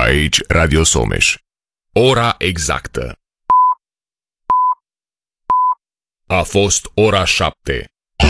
Aici Radio Someș. Ora exactă. A fost ora 7.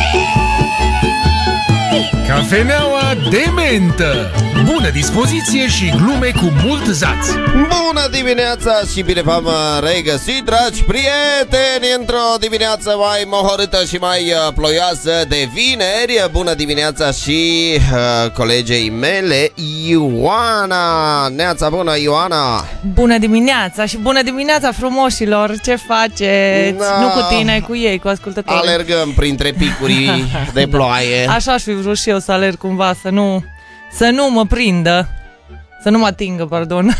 Cafeneaua de mentă. Bună dispoziție și glume cu mult zaț. Bună dimineața și bine v-am regăsit, dragi prieteni, într-o dimineață mai mohorâtă și mai ploioasă de vineri. Bună dimineața și colegei mele, Ioana. Neața bună, Ioana. Bună dimineața și bună dimineața, frumoșilor. Ce faceți? Nu cu tine, cu ei, cu ascultătorii. Alergăm printre picurii de ploaie. Așa aș fi vrut și eu să alerg cumva, să nu mă prindă. Să nu mă atingă, pardon.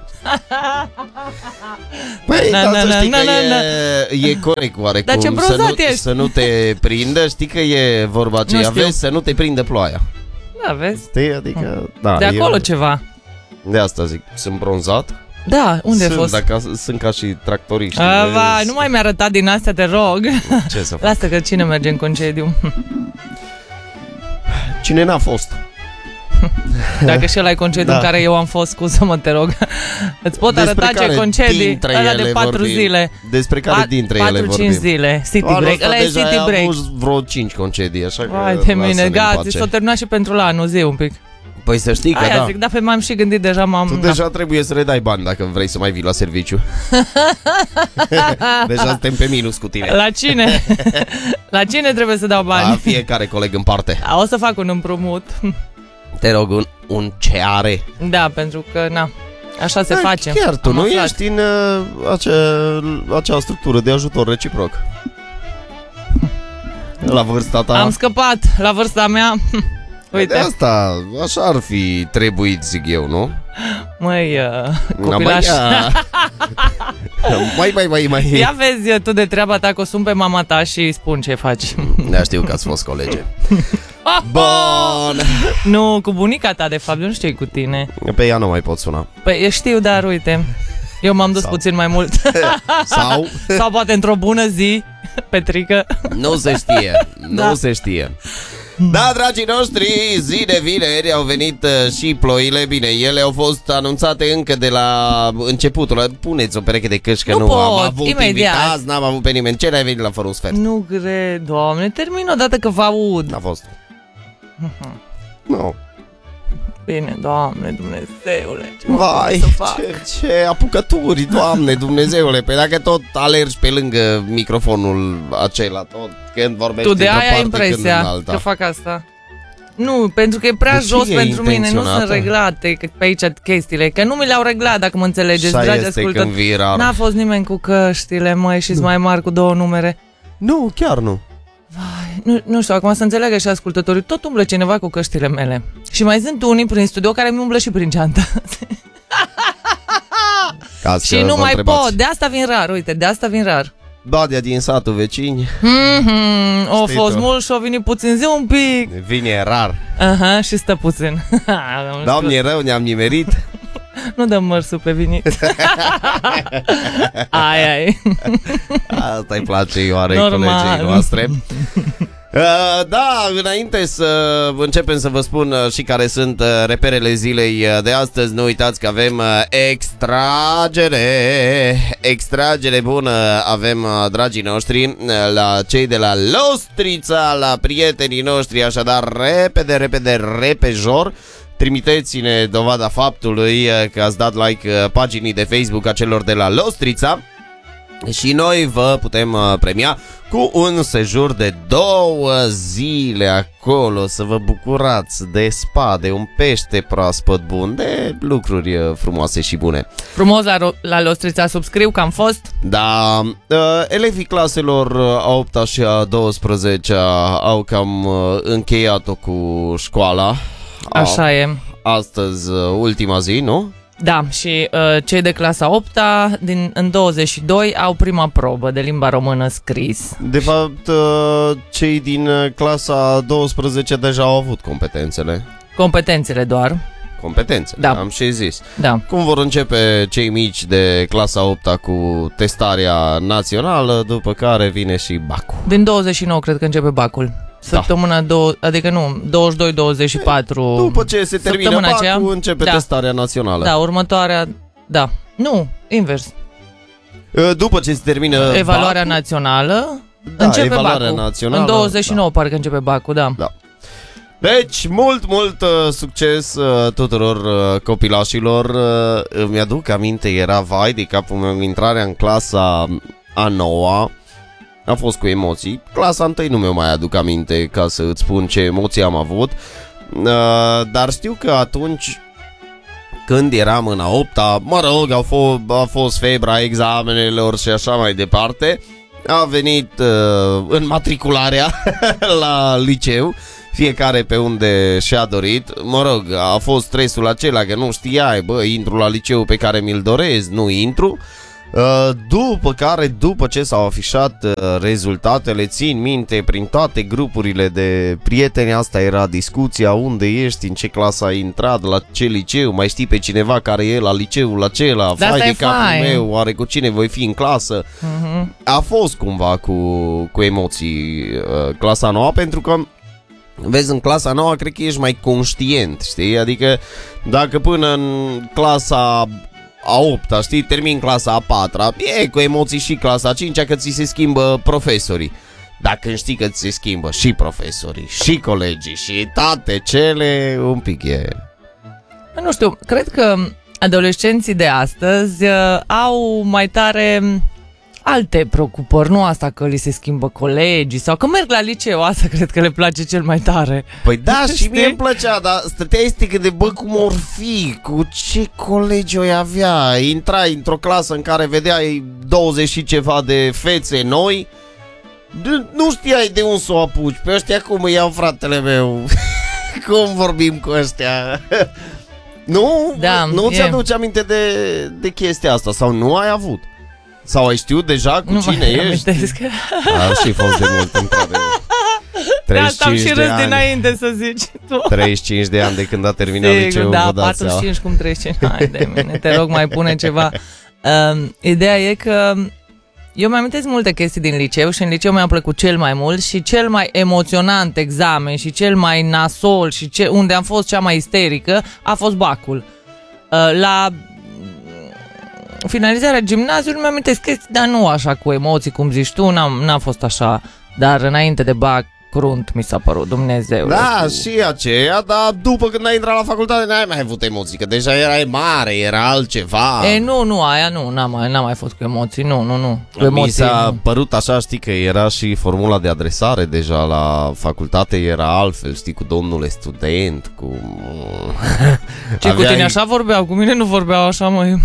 Păi, să știi că e corect oarecum. Dar ce brozat ești. Să nu te prindă, știi că e vorba aceea, vezi, să nu te prindă ploaia. Da, vezi? Știi? Adică, da, de acolo ceva. De asta zic, sunt bronzat. Da, unde ai fost? Sunt ca și tractoriști. Nu mai mi-a arătat din astea, te rog. Ce să fac? Lasă că cine merge în concediu? Cine n-a fost? Dacă și ăla e concediu în care eu am fost, scuză-mă, te rog. Îți pot arăta ce concedii, ăla de 4 zile. Despre care dintre ele vorbim? 4-5 zile, city break, ăla e city break. Am avut vreo 5 concedii, așa că vai de mine, gata, s-o terminat și pentru la anul, zi un pic. Păi să știi că aia da. Zic, da, pe m-am și gândit deja, Tu deja trebuie să le dai bani dacă vrei să mai vii la serviciu. Deja suntem pe minus cu tine. La cine? La cine trebuie să dau bani? La fiecare coleg în parte. O să fac un împrumut. Te rog, un ce are. Da, pentru că, na, așa se face. Chiar tu nu ești în acea structură de ajutor reciproc. La vârsta ta. Am scăpat la vârsta mea. Uite. De asta, așa ar fi trebuit, zic eu, nu? Măi, copilaș. Mai. Ia vezi tu de treaba ta, că o sun pe mama ta și îi spun ce faci. Da, știu că ați fost colege. Bun. Nu, cu bunica ta, de fapt, nu știu cu tine. Pe ea nu mai pot suna. Păi știu, dar uite, eu m-am dus puțin mai mult. Sau poate într-o bună zi, Petrică. Nu se știe, nu se știe. Da, dragii noștri, zi de vineri au venit și ploile. Bine, ele au fost anunțate încă de la începutul. Puneți o pereche de căști, că nu am avut invitați, n-am avut pe nimeni. Ce n-ai venit la fără un sfert? Nu cred, Doamne, termin odată că vă aud. N-a fost. Nu. Bine, Doamne, Dumnezeule, vai, ce apucături, Doamne, Dumnezeule. Pe dacă tot alergi pe lângă microfonul acela, tot când vorbești. Tu de aia ai impresia că fac asta. Nu, pentru că e prea jos pentru mine, nu sunt reglate pe aici chestiile, că nu mi le-au reglat, dacă mă înțelegeți, dragi ascultători. N-a fost nimeni cu căștile, măi, și-s mai mari cu 2 numere. Nu, chiar nu. Vai, nu știu, acum să înțeleagă și ascultătorii, tot umblă cineva cu căștile mele. Și mai sunt unii prin studio care mi umblă și prin geantă. Și nu mai pot, de asta vin rar, uite, de asta vin rar. Badea din satul vecini. O fost mult și o venit puțin, zi un pic. Vine rar. Aha, și stă puțin. Doamne, rău, ne-am nimerit. Nu dăm mărsul pe vinit. Ai. Asta-i place, Ioarei, colegii noastre. Da, înainte să începem să vă spun și care sunt reperele zilei de astăzi, nu uitați că avem extragere bună avem, dragii noștri, la cei de la Lostrița, la prietenii noștri, așadar repejor. Trimiteți-ne dovada faptului că ați dat like paginii de Facebook a celor de la Lostrița și noi vă putem premia cu un sejur de 2 zile acolo, să vă bucurați de spa, de un pește proaspăt bun, de lucruri frumoase și bune. Frumos la Lostrița, subscriu că am fost. Da, elevii claselor a 8-a și a 12-a au cam încheiat-o cu școala. Așa e. Astăzi, ultima zi, nu? Da, și cei de clasa 8-a în 22 au prima probă de limba română scris. De fapt, cei din clasa 12 deja au avut competențele. Competențele doar. Competențe, da. Am și zis. Da. Cum vor începe cei mici de clasa 8-a cu testarea națională, după care vine și bacul. Din 29 cred că începe bacul. Săptămâna adică nu, 22-24. După ce se termină BAC-ul, începe testarea națională. Da, următoarea, da. Nu, invers. După ce se termină evaluarea națională, începe evaluarea BAC-ul. națională, în 29 parcă începe BAC-ul, da. Deci, mult succes tuturor copilașilor. Îmi aduc aminte, era vai de capul meu intrarea în clasa a 9-a. A fost cu emoții. Clasa 1 nu mi-o mai aduc aminte ca să îți spun ce emoții am avut. Dar știu că atunci când eram în a 8-a, mă rog, a fost febra examenelor și așa mai departe. A venit înmatricularea la liceu, fiecare pe unde și-a dorit. Mă rog, a fost stresul acela că nu știai, intru la liceu pe care mi-l doresc, nu intru. După care, după ce s-au afișat rezultatele, țin minte, prin toate grupurile de prieteni, asta era discuția: unde ești, în ce clasă ai intrat, la ce liceu, mai știi pe cineva care e la liceul acela, fai de capul meu, oare cu cine voi fi în clasă. A fost cumva cu emoții clasa nouă, pentru că vezi, în clasa nouă cred că ești mai conștient, știi? Adică dacă până în clasa a 8-a, știi, termin clasa a 4-a, e cu emoții și clasa a 5-a, că ți se schimbă profesorii. Dacă știi că ți se schimbă și profesorii, și colegii, și toate cele, un pic e... Nu știu, cred că adolescenții de astăzi au mai tare alte preocupări, nu asta că li se schimbă colegii sau că merg la liceu, asta cred că le place cel mai tare. Păi da, și mie îmi plăcea, dar stăteai să te gândești, cum or fi, cu ce colegi o avea. Intrai într-o clasă în care vedeai 20 și ceva de fețe noi, nu știai de unde să o apuci. Pe ăștia cum îi iau, fratele meu? Cum vorbim cu ăștia? Nu? Da, nu ți-aduci aminte de chestia asta? Sau nu ai avut? Sau ai știut deja cu cine ești? A și fost de mult, într-adevăr. De asta am și râs dinainte să zici tu. 35 de ani de când a terminat liceul, da, vă dați 45 seama. cum 35. Hai de mine, te rog, mai pune ceva. Ideea e că eu mi-am amintesc multe chestii din liceu și în liceu mi-a plăcut cel mai mult și cel mai emoționant examen și cel mai nasol și unde am fost cea mai isterică a fost BAC-ul. La finalizarea gimnaziului mi-am amintesc chestii, dar nu așa cu emoții, cum zici tu, n-a fost așa, dar înainte de BAC, crunt mi s-a părut, Dumnezeu. Da, și aceea, dar după când ai intrat la facultate n-ai mai avut emoții, că deja erai mare, era altceva. Aia nu, n-am mai fost cu emoții, nu. Cu mi s-a părut așa, știi, că era și formula de adresare deja la facultate, era altfel, știi, cu domnule student, cu... Ce, cu tine așa vorbeau, cu mine nu vorbeau așa, măi.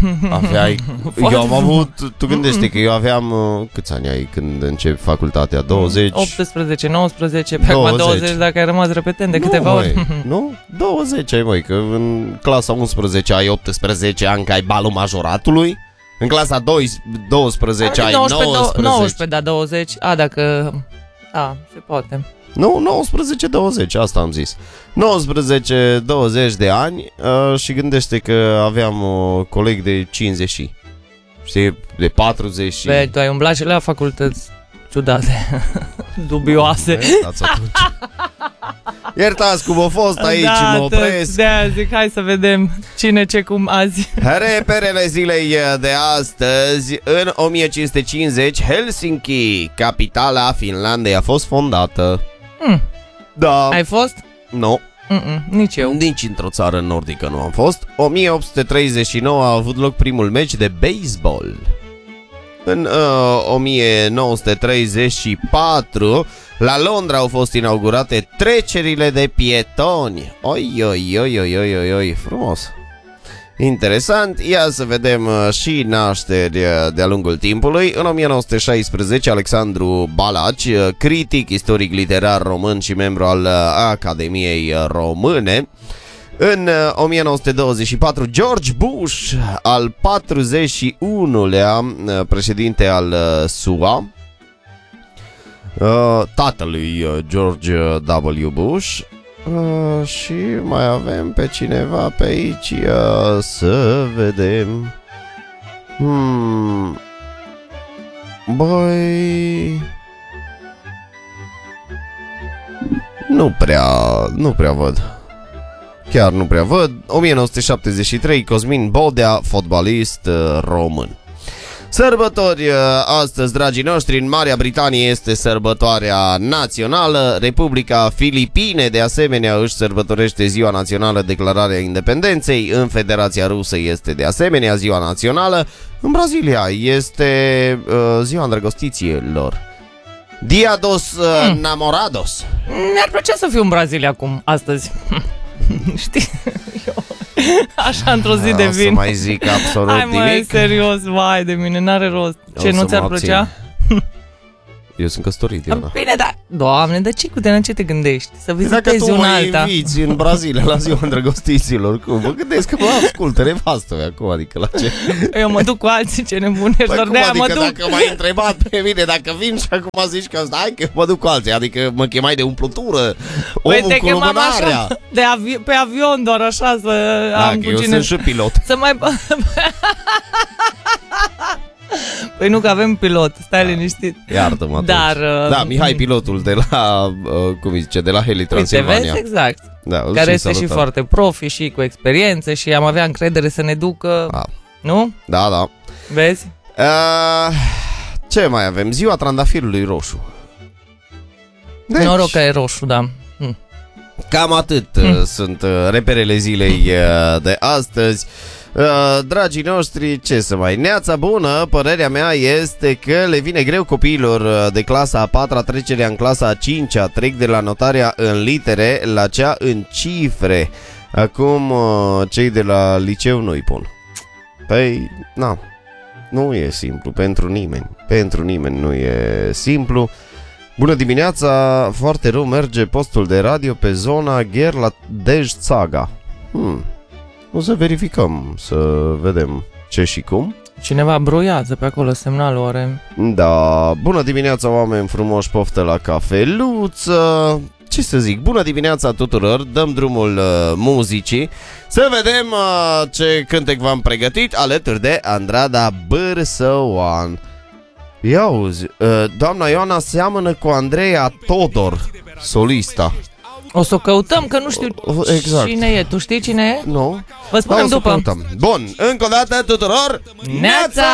Eu am avut, tu gândește că eu aveam, câți ani ai când începi facultatea, 20? 18, 19, pe acum 20 dacă ai rămas repetent de câteva ori. Nu? 20 ai, măi, că în clasa 11 ai 18 ani, că ai balul majoratului. În clasa 12 ai 19. 19, da, 20. Dacă... se poate. Nu, 19-20, asta am zis. 19-20 de ani și gândește că aveam coleg de 50, știi, de 40. Bă, tu ai umblat și la facultăți ciudate, dubioase. Iertați cum a fost aici, mă opresc. De-aia zic, hai să vedem cine ce cum azi. Reperele zilei de astăzi. În 1550, Helsinki, capitala Finlandei, a fost fondată. Da. Ai fost? Nu. Nici eu. Nici într-o țară nordică nu am fost. 1839 a avut loc primul meci de baseball. În 1934, la Londra au fost inaugurate trecerile de pietoni. Oi, frumos. Interesant, ia să vedem și nașteri de-a lungul timpului. În 1916, Alexandru Balaci, critic, istoric literar român și membru al Academiei Române. În 1924, George Bush, al 41-lea președinte al SUA, tatălui George W. Bush. Și mai avem pe cineva pe aici, să vedem. Băi... Nu prea văd. Chiar nu prea văd. 1973, Cosmin Bodea, fotbalist român. Sărbători astăzi, dragii noștri, în Marea Britanie este sărbătoarea națională. Republica Filipine, de asemenea, își sărbătorește ziua națională, declararea independenței. În Federația Rusă este de asemenea ziua națională. În Brazilia este ziua îndrăgostiților. Dia dos Namorados. Mi-ar plăcea să fiu în Brazilia acum, astăzi. Știi? Așa într-o zi de vin. Să mai zic absolut nimic. Hai mă, serios, vai de mine, n-are rost. Ce, nu ți-ar plăcea? Eu sunt căsătorit, Diana. Bine, da. Doamne, dar ce cu tine, ce te gândești? Să vizitezi una alta. Dacă tu mă inviți în Brazilia la ziua îndrăgostiților, cum? Mă gândesc că mă ascultă nevastă mea, acum, adică la ce? Eu mă duc cu alții, ce nebunești, păi doar de-aia adică mă duc. Dacă m-ai întrebat pe mine, dacă vin și acum zici că stai, că mă duc cu alții, adică mă chemai de umplutură, omul cu lumânarea. Pe avion doar așa să am cu cine... Eu sunt și pilot. Să mai... Păi nu, că avem pilot, stai liniștit. Iartă-mă atunci. Dar, da, Mihai, pilotul de la, cum zice, de la Heli Transilvania. Exact. Da, care este și foarte profi și cu experiență și am avea încredere să ne ducă, nu? Da, da. Vezi? Ce mai avem? Ziua trandafirului roșu. Deci, noroc că e roșu, da. Cam atât sunt reperele zilei de astăzi. Dragii noștri, ce să mai... Neața bună, părerea mea este că le vine greu copiilor de clasa a 4-a trecerea în clasa a 5-a. Trec de la notarea în litere la cea în cifre. Acum cei de la liceu nu-i pun. Păi, na, nu e simplu pentru nimeni. Pentru nimeni nu e simplu. Bună dimineața, foarte rău merge postul de radio pe zona Gherla Dej-Țaga. O să verificăm, să vedem ce și cum. Cineva broiază pe acolo semnalul, oare? Da, bună dimineața, oameni frumoși, poftă la cafeluță. Ce să zic, bună dimineața tuturor, dăm drumul muzicii. Să vedem ce cântec v-am pregătit alături de Andrada Bârsăoan. Ia auzi, doamna Ioana seamănă cu Andreea Todor, solista. O să o căutăm, că nu știu exact. Cine e. Tu știi cine e? Nu. Vă spunem după. Bun, încă o dată tuturor, neața!